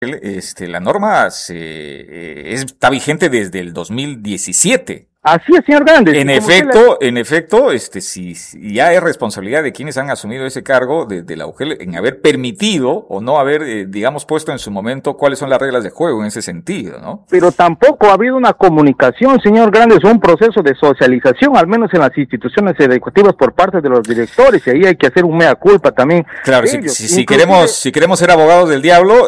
La norma está vigente desde el 2017. Así es, señor Grandes. En efecto, si ya es responsabilidad de quienes han asumido ese cargo de la UGEL en haber permitido o no haber, digamos, puesto en su momento cuáles son las reglas de juego en ese sentido, ¿no? Pero tampoco ha habido una comunicación, señor Grandes, un proceso de socialización, al menos en las instituciones educativas por parte de los directores, y ahí hay que hacer un mea culpa también. Claro, si queremos ser abogados del diablo,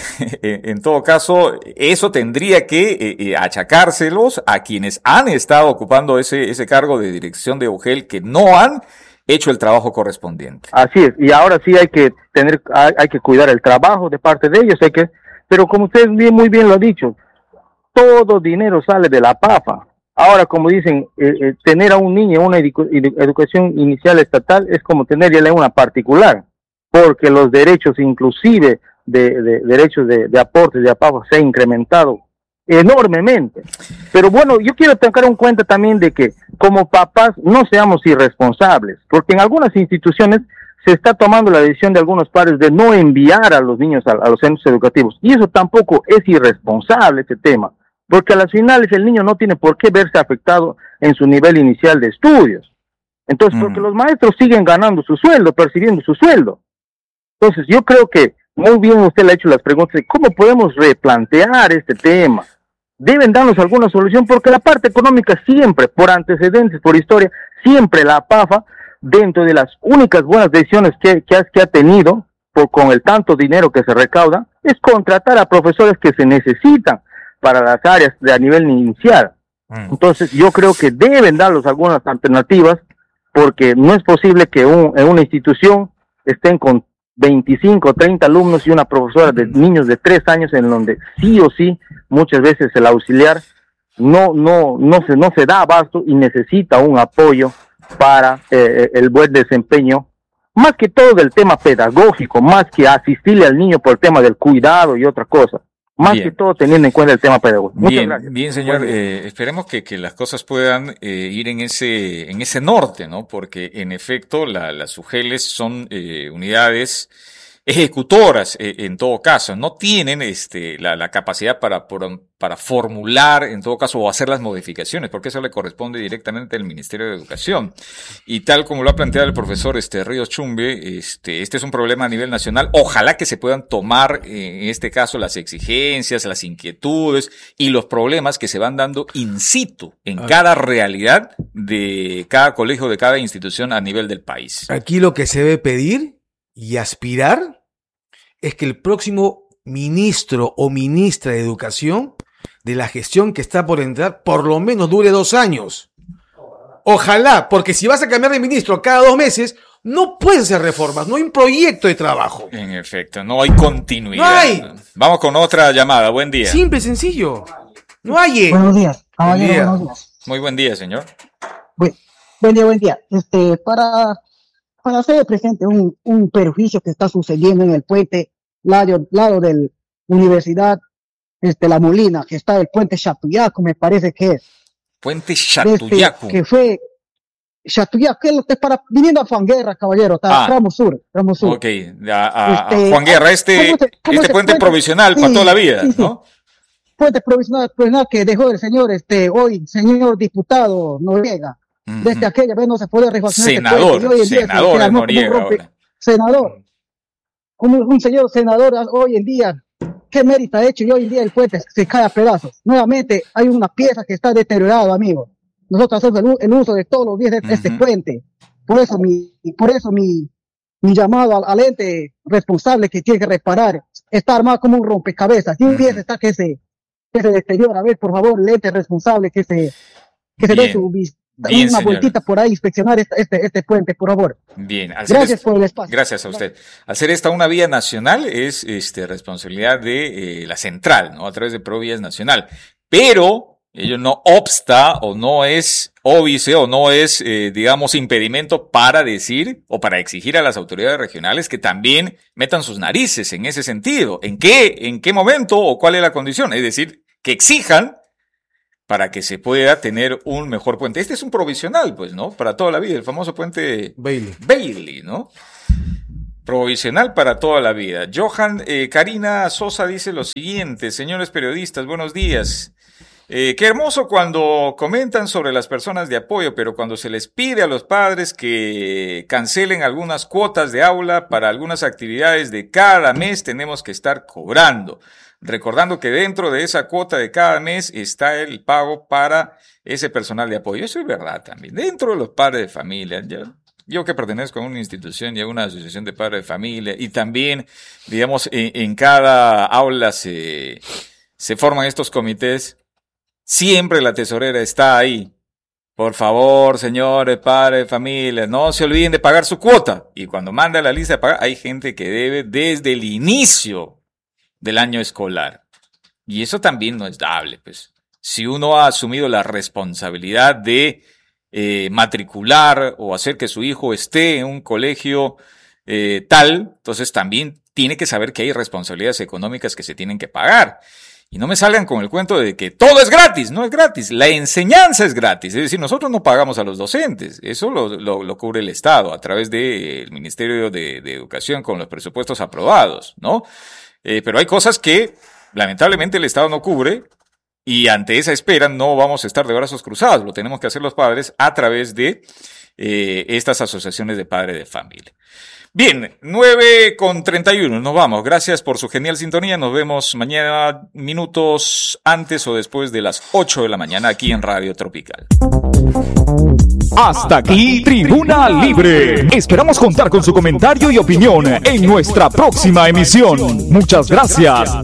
en todo caso, eso tendría que achacárselos a quienes han estado ocupando ese cargo de dirección de UGEL que no han hecho el trabajo correspondiente. Así es, y ahora sí hay que cuidar el trabajo de parte de ellos, pero como usted muy bien lo ha dicho, todo dinero sale de la PAFA. Ahora, como dicen, tener a un niño una educación inicial estatal es como tenerle una particular, porque los derechos inclusive derechos de aportes de APAFA se ha incrementado enormemente. Pero bueno, yo quiero tener en cuenta también de que como papás no seamos irresponsables, porque en algunas instituciones se está tomando la decisión de algunos padres de no enviar a los niños a los centros educativos, y eso tampoco es irresponsable, ese tema, porque a las finales el niño no tiene por qué verse afectado en su nivel inicial de estudios. Entonces, porque los maestros siguen ganando su sueldo, percibiendo su sueldo. Entonces, yo creo que muy bien usted le ha hecho las preguntas de cómo podemos replantear este tema. Deben darnos alguna solución, porque la parte económica siempre, por antecedentes, por historia, siempre la PAFA, dentro de las únicas buenas decisiones que ha tenido, con el tanto dinero que se recauda, es contratar a profesores que se necesitan para las áreas a nivel inicial. Entonces, yo creo que deben darnos algunas alternativas, porque no es posible que en una institución estén con 25 o 30 alumnos y una profesora de niños de 3 años, en donde sí o sí muchas veces el auxiliar no se da abasto y necesita un apoyo para el buen desempeño, más que todo del tema pedagógico, más que asistirle al niño por el tema del cuidado y otra cosa, más bien, que todo teniendo en cuenta el tema pedagógico. Muchas gracias. Bien, señor, esperemos que las cosas puedan ir en ese norte, ¿no? Porque en efecto las UGELes son unidades ejecutoras, en todo caso, no tienen la capacidad para formular, en todo caso, o hacer las modificaciones, porque eso le corresponde directamente al Ministerio de Educación. Y tal como lo ha planteado el profesor Ríos Chumbe, este es un problema a nivel nacional. Ojalá que se puedan tomar, en este caso, las exigencias, las inquietudes y los problemas que se van dando in situ en cada realidad de cada colegio, de cada institución a nivel del país. Aquí lo que se debe pedir y aspirar es que el próximo ministro o ministra de Educación de la gestión que está por entrar por lo menos dure 2 años. Ojalá, porque si vas a cambiar de ministro cada 2 meses, no puedes hacer reformas, no hay un proyecto de trabajo. En efecto, no hay continuidad. No hay. Vamos con otra llamada, buen día. Simple, sencillo. No hay. Buenos días, caballero, buenos días. Muy buen día, señor. Buen día. Para hacer presente un perjuicio que está sucediendo en el puente, lado de la Universidad La Molina, que está el puente Chatuyaco, me parece que es. Puente Chatuyaco. Que fue Chatuyaco, que es para viniendo a Juan Guerra, caballero, Ramo Sur. Ok, a Juan Guerra, este puente provisional para toda la vida, sí, ¿no? Puente provisional que dejó el señor, hoy, señor diputado Noriega. Desde aquella vez no se puede refaccionar senador Noriega. Senador. Como un señor senador hoy en día, ¿qué mérito ha hecho? Y hoy en día el puente se cae a pedazos. Nuevamente hay una pieza que está deteriorada, amigo. Nosotros hacemos el uso de todos los días de este puente. Por eso mi llamado al ente responsable que tiene que reparar está armado como un rompecabezas. Y un día está que se deteriora. A ver, por favor, el ente responsable que se dé su una señor. Vueltita por ahí, inspeccionar este puente, por favor. Bien. Gracias por el espacio. Gracias a usted. Hacer esta una vía nacional es responsabilidad de la central, ¿no? A través de Provías Nacional. Pero ello no obsta o no es óbice o no es, digamos, impedimento para decir o para exigir a las autoridades regionales que también metan sus narices en ese sentido. ¿En qué momento o cuál es la condición? Es decir, que exijan para que se pueda tener un mejor puente. Este es un provisional, pues, ¿no? Para toda la vida, el famoso puente Bailey, ¿no? provisional para toda la vida. Karina Sosa dice lo siguiente: señores periodistas, buenos días. Qué hermoso cuando comentan sobre las personas de apoyo, pero cuando se les pide a los padres que cancelen algunas cuotas de aula para algunas actividades de cada mes, tenemos que estar cobrando. Recordando que dentro de esa cuota de cada mes está el pago para ese personal de apoyo. Eso es verdad también. Dentro de los padres de familia, yo que pertenezco a una institución y a una asociación de padres de familia, y también, digamos, en cada aula se forman estos comités. Siempre la tesorera está ahí. Por favor, señores, padres de familia, no se olviden de pagar su cuota. Y cuando manda la lista de pagar, hay gente que debe desde el inicio del año escolar. Y eso también no es dable, pues. Si uno ha asumido la responsabilidad de matricular o hacer que su hijo esté en un colegio tal, entonces también tiene que saber que hay responsabilidades económicas que se tienen que pagar. Y no me salgan con el cuento de que todo es gratis. No es gratis. La enseñanza es gratis. Es decir, nosotros no pagamos a los docentes. Eso lo cubre el Estado a través del Ministerio de Educación con los presupuestos aprobados, ¿no? Pero hay cosas que lamentablemente el Estado no cubre, y ante esa espera no vamos a estar de brazos cruzados. Lo tenemos que hacer los padres a través de estas asociaciones de padres de familia. Bien, 9:31, nos vamos. Gracias por su genial sintonía. Nos vemos mañana, minutos antes o después de las 8 de la mañana aquí en Radio Tropical. Hasta aquí Tribuna Libre. Esperamos contar con su comentario y opinión en nuestra próxima emisión. Muchas gracias